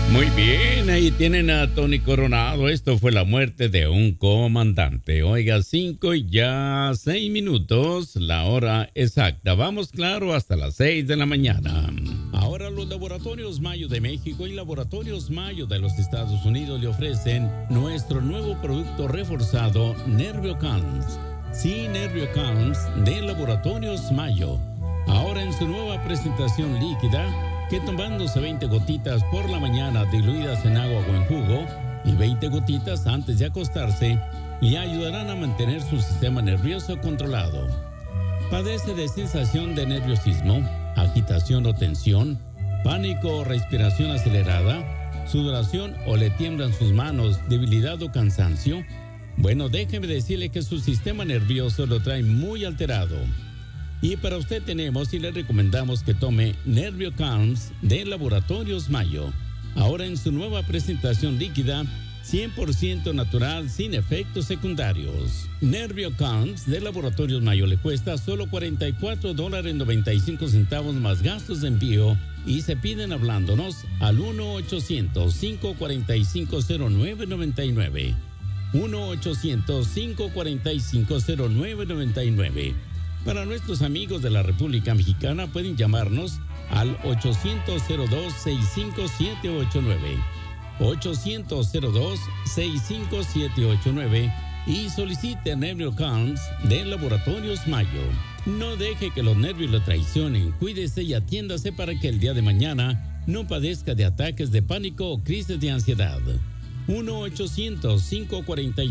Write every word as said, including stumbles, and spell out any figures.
Muy bien, ahí tienen a Tony Coronado. Esto fue la muerte de un comandante. Oiga, cinco y ya seis minutos, la hora exacta. Vamos claro hasta las seis de la mañana. Ahora los Laboratorios Mayo de México y Laboratorios Mayo de los Estados Unidos le ofrecen nuestro nuevo producto reforzado NervioCalms. Sí, NervioCalms de Laboratorios Mayo. Ahora en su nueva presentación líquida, que tomándose veinte gotitas por la mañana diluidas en agua o en jugo y veinte gotitas antes de acostarse, le ayudarán a mantener su sistema nervioso controlado. ¿Padece de sensación de nerviosismo, agitación o tensión, pánico o respiración acelerada, sudoración o le tiemblan sus manos, debilidad o cansancio? Bueno, déjeme decirle que su sistema nervioso lo trae muy alterado. Y para usted tenemos y le recomendamos que tome NervioCalms de Laboratorios Mayo. Ahora en su nueva presentación líquida, cien por ciento natural, sin efectos secundarios. NervioCalms de Laboratorios Mayo le cuesta solo cuarenta y cuatro dólares noventa y cinco centavos más gastos de envío y se piden hablándonos al uno ochocientos, cinco cuatro cinco, cero nueve nueve nueve. uno ochocientos, cinco cuatro cinco, cero nueve nueve nueve. Para nuestros amigos de la República Mexicana pueden llamarnos al ochocientos, cero dos, sesenta y cinco, siete ocho nueve. ochocientos, cero dos, sesenta y cinco, siete ocho nueve y solicite NervioCalms de Laboratorios Mayo. No deje que los nervios lo traicionen. Cuídese y atiéndase para que el día de mañana no padezca de ataques de pánico o crisis de ansiedad. uno ochocientos, cinco cuatro